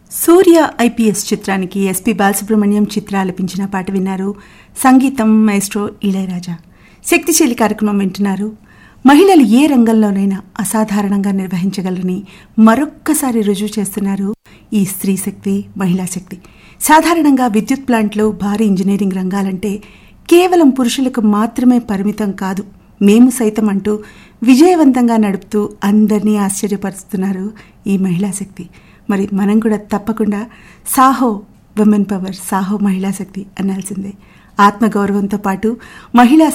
సూర్య IPS చిత్రానికి SP Balasubrahmanyam చిత్ర ఆలపించిన పాట విన్నారు. సంగీతం మైస్ట్రో ఇళయరాజా. శక్తిశీలి కార్యక్రమం వింటున్నారు. మహిళలు ఏ రంగంలోనైనా అసాధారణంగా నిర్వహించగలరని మరొక్కసారి రుజువు చేస్తున్నారు ఈ స్త్రీ శక్తి, మహిళా శక్తి. సాధారణంగా విద్యుత్ ప్లాంట్లు, భారీ ఇంజనీరింగ్ రంగాలంటే కేవలం పురుషులకు మాత్రమే పరిమితం కాదు, మేము సైతం అంటూ విజయవంతంగా నడుపుతూ అందరినీ ఆశ్చర్యపరుస్తున్నారు ఈ మహిళా శక్తి. మరి మనం కూడా తప్పకుండా సాహో విమెన్ పవర్, సాహో మహిళా శక్తి అనాల్సిందే. ఆత్మగౌరవంతో పాటు మహిళా